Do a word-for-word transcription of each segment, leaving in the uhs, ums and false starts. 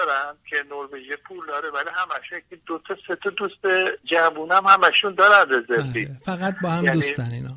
دارم که نروژ پول داره، ولی همشون که دو تا سه تا دوست جوونم همشون دارن رزرو. فقط با هم یعنی... دوستن اینا.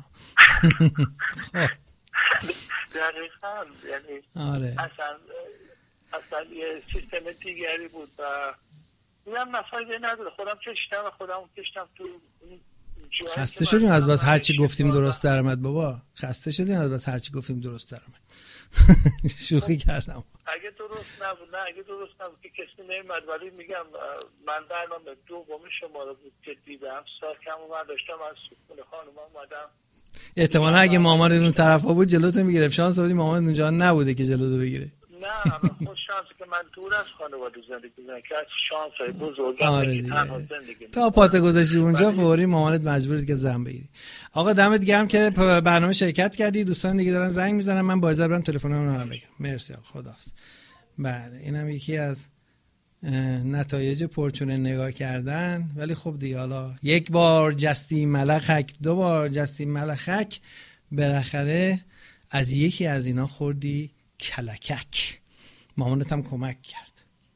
دقیقاً یعنی آره. اصلا اصلا یه سیستم دیگری بود و میگم مسئله نداره. خودم کشتم و خودم کشتم تو خسته شدیم از بس هرچی گفتیم درست در اومد بابا. خسته شدیم از بس هرچی گفتیم درست در اومد. شوخی کردم. اگه درست نبود نه اگه درست نبود که کسی نمیاد، ولی میگم من برنامه دوم شما رو بود که دیدم ساکم و من داشتم از سکون خانم اومدم. احتمالا اگه مامان اون طرفا بود جلوتو میگرفت. شانس آوردی مامان اونجا نبوده که جلوتو بگیره. نه من خوش شانسه که من دور از خانواده زندگی می‌کنم که از شانسای بزرگم آره تنها زندگی تا پات گذاشتی اونجا فوری مامانت مجبورید که زن بگیری. آقا دمت گرم که برنامه شرکت کردی. دوستان دیگه دارن زنگ میزنن، من با اجازه برم تلفنمون رو بگیرم. مرسی آقا، خداحافظ. بله اینم یکی از نتایج پرچونه نگاه کردن. ولی خب دیگه حالا یک بار جستی ملخک، دو بار جستی ملخک، بالاخره از یکی از اینا خوردی کلکک. مامانت هم کمک کرد.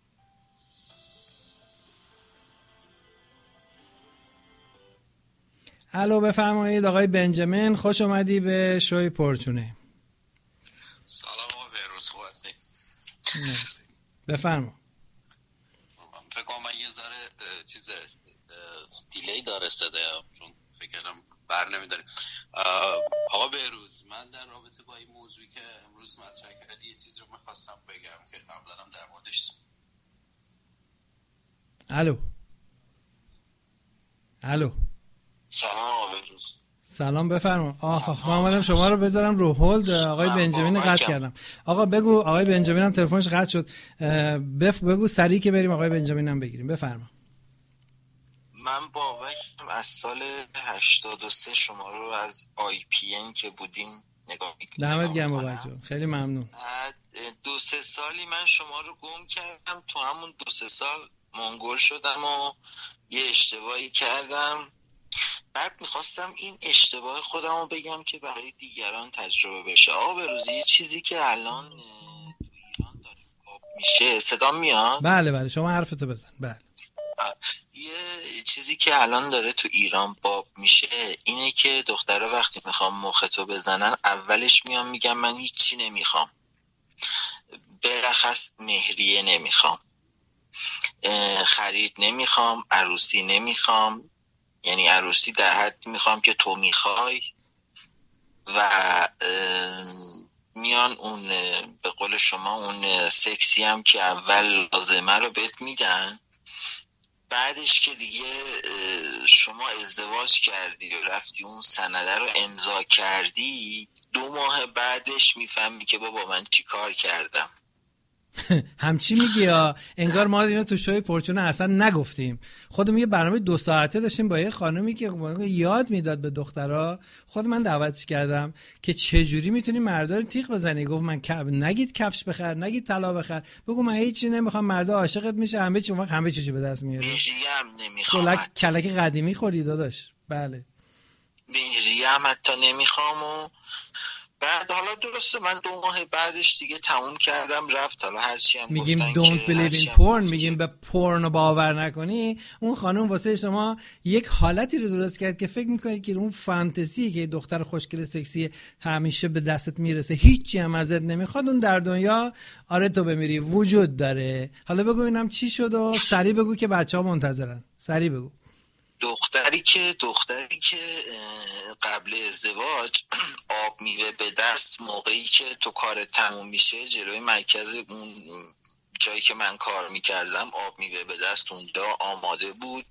الو بفرمایید آقای بنجامین، خوش اومدی به شوی پرچونه. سلام آقای بهروز، خوب هستی؟ مرسی. بفرما. فکر کنم من یه ذره چیز دیلی داره صدا، چون فکر کنم بر نمیداریم. آقا بهروز، من در رابطه با این موضوعی که امروز مطرح کردی یه چیزی رو می‌خواستم بگم که قبلا هم در موردش. الو الو سلام آقا بهروز. سلام بفرما. آخ آخ من اومدم شما رو بذارم رو هولد. آقای بنجامین قطع کردم. آقا بگو. آقای بنجامین هم تلفنش قطع شد. بف بگو سریع که بریم آقای بنجامین هم بگیریم. بفرما. من بابکم، از سال هشتاد و سه شما رو از آی پی ان که بودیم نگاه میکنم. دمت گرم بابک جان، خیلی ممنون. دو سه سالی من شما رو گم کردم، تو همون دو سه سال منگول شدم و یه اشتباهی کردم. بعد میخواستم این اشتباه خودم رو بگم که برای دیگران تجربه بشه. آقا بروزی یه چیزی که الان تو ایران داره پاپ میشه، صدا میاد؟ بله بله شما حرفتو بزن. بله. یه چیزی که الان داره تو ایران باب میشه اینه که دخترها وقتی میخوام مختو بزنن اولش میان میگن من هیچی نمیخوام، برخص مهریه نمیخوام، خرید نمیخوام، عروسی نمیخوام، یعنی عروسی در حدی میخوام که تو میخوای، و میان اون به قول شما اون سکسی هم که اول لازمه رو بهت میدن، بعدش که دیگه شما ازدواج کردی و رفتی اون سنده رو امضا کردی، دو ماه بعدش میفهمی که بابا من چی کار کردم. همچی میگی یا انگار ما اینو تو شوی پرچونه اصلا نگفتیم. خودم یه برنامه دو ساعته داشتیم با یه خانومی که یاد میداد به دخترها. خود من دعوتش کردم که چه جوری میتونی مردا رو تیغ بزنی. گفت من کف... نگید کفش بخر، نگید طلا بخر، بگو من هیچی نمیخوام، مردا عاشقت میشه، همه چی اون وقت همه چیزی به دست میاره. مهریه هم نمیخوام. کلک کلک قدیمی خوردی داداش. بله. مهریه هم حتی نمیخوام. و بعد حالا درسته من دو ماه بعدش دیگه تموم کردم رفت. حالا هرچی هم میگیم گفتن don't believe in porn، میگیم به پورن باور نکنی. اون خانم واسه شما یک حالتی رو درست کرد که فکر میکنید که اون فانتزی که دختر خوشگل سکسی همیشه به دستت میرسه، هیچی هم ازت نمیخواد، اون در دنیا آره تو بمیری وجود داره. حالا بگو اینم چی شد و سریع بگو که بچه‌ها منتظرن. سریع بگو. دختری که دختری که قبل ازدواج آب میوه به دست، موقعی که تو کار تموم میشه جلوی مرکز اون جایی که من کار میکردم آب میوه به دست اونجا آماده بود.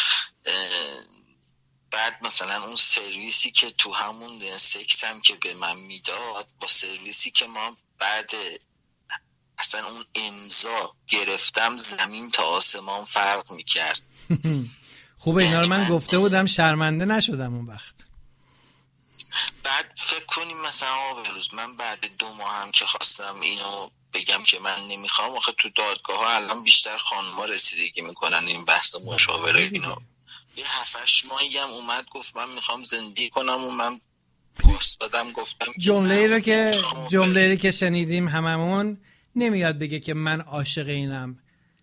بعد مثلا اون سرویسی که تو همون سکس هم که به من میداد با سرویسی که ما بعد اصلا اون امضا گرفتم زمین تا آسمان فرق میکرد. خوبه اینا رو من گفته بودم شرمنده نشدم اون وقت. بعد فکر کنیم مثلا بروز من بعد دو ماه هم که خواستم اینو بگم که من نمیخوام، آخه تو دادگاه ها الان بیشتر خانوما رسیدگی میکنن این بحث مشاوره اینا. یه هفتش ماهی هم اومد گفت من میخوام زندگی کنم و من گفتم گفتم جمله رو که جمله رو که شنیدیم هممون نمیاد بگه که من عاشق اینم.